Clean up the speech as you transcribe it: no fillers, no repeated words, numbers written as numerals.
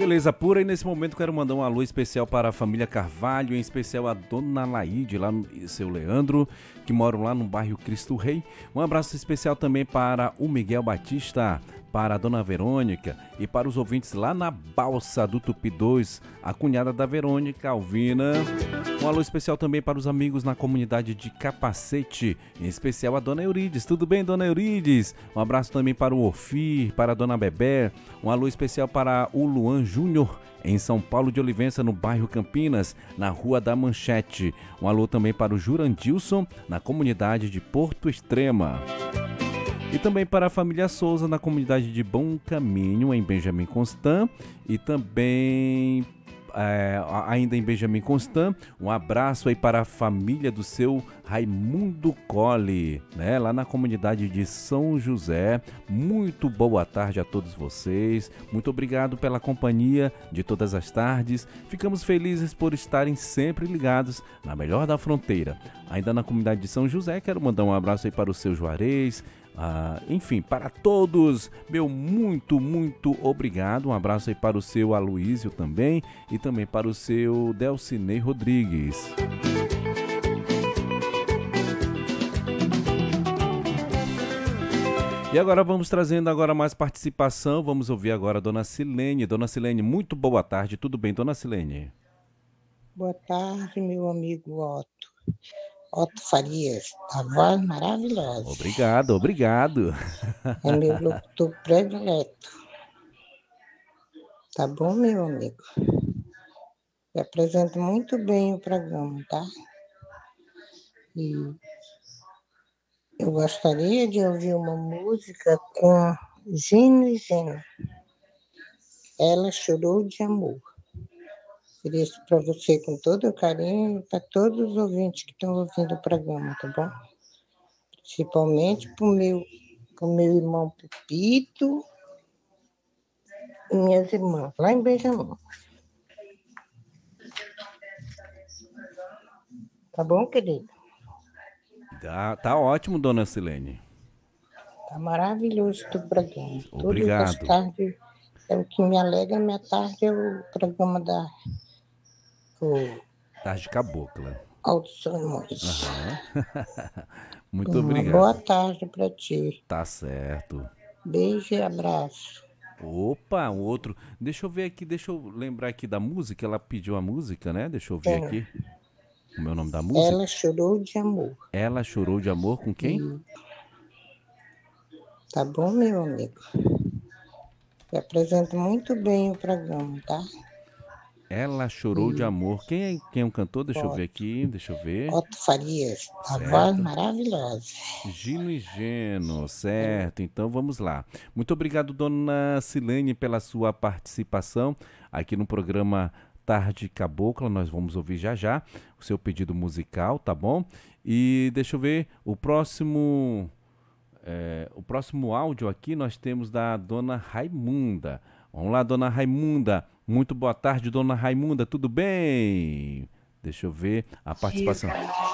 Beleza pura, e nesse momento quero mandar um alô especial para a família Carvalho, em especial a dona Laíde, lá no seu Leandro, que moram lá no bairro Cristo Rei. Um abraço especial também para o Miguel Batista, para a dona Verônica e para os ouvintes lá na Balsa do Tupi 2, a cunhada da Verônica, Alvina. Um alô especial também para os amigos na comunidade de Capacete, em especial a dona Eurides. Tudo bem, dona Eurides? Um abraço também para o Ofir, para a dona Bebé. Um alô especial para o Luan Júnior, em São Paulo de Olivença, no bairro Campinas, na Rua da Manchete. Um alô também para o Jurandilson, na comunidade de Porto Extrema. E também para a família Souza, na comunidade de Bom Caminho, em Benjamin Constant. E também, ainda em Benjamin Constant, um abraço aí para a família do seu Raimundo Colli, né? Lá na comunidade de São José. Muito boa tarde a todos vocês. Muito obrigado pela companhia de todas as tardes. Ficamos felizes por estarem sempre ligados na melhor da fronteira. Ainda na comunidade de São José, quero mandar um abraço aí para o seu Juarez. Enfim, para todos, meu muito obrigado. Um abraço aí para o seu Aloísio também e também para o seu Delcinei Rodrigues. E agora vamos trazendo agora mais participação. Vamos ouvir agora a dona Silene. Dona Silene, muito boa tarde. Tudo bem, dona Silene? Boa tarde, meu amigo Otto Farias, a voz maravilhosa. Obrigado. É meu locutor predileto. Tá bom, meu amigo? Eu apresento muito bem o programa, tá? E eu gostaria de ouvir uma música com Gino e Geno. Ela chorou de amor. Ofereço para você com todo o carinho e para todos os ouvintes que estão ouvindo o programa, tá bom? Principalmente para o meu irmão Pepito e minhas irmãs, lá em Benjamin. Tá bom, querido? Tá ótimo, dona Silene. Tá maravilhoso o programa. Obrigado. Todas as tardes é o que me alegra. Minha tarde é o programa da Tarde Cabocla. Alto Solimões. Muito obrigado. Boa tarde para ti. Tá certo. Beijo e abraço. Opa, um outro. Deixa eu ver aqui, deixa eu lembrar aqui da música. Ela pediu a música, né? Deixa eu ver aqui. O meu nome da música? Ela chorou de amor. Ela chorou de amor com quem? Tá bom, meu amigo? Eu apresento muito bem o programa, tá? Ela chorou de amor. Quem é o cantor? Deixa eu ver aqui. Deixa eu ver. Otto Farias, a voz maravilhosa. Gino e Geno, certo. Então vamos lá. Muito obrigado, dona Silene, pela sua participação aqui no programa Tarde Cabocla. Nós vamos ouvir já o seu pedido musical, tá bom? E deixa eu ver, o próximo áudio aqui nós temos da dona Raimunda. Vamos lá, dona Raimunda. Muito boa tarde, dona Raimunda, tudo bem? Deixa eu ver a participação.